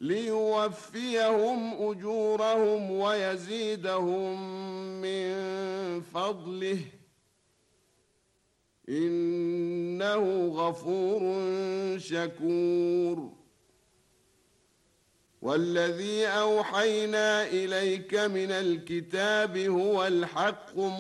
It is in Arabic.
ليوفيهم أجورهم ويزيدهم من فضله إنه غفور شكور. والذي أوحينا إليك من الكتاب هو الحق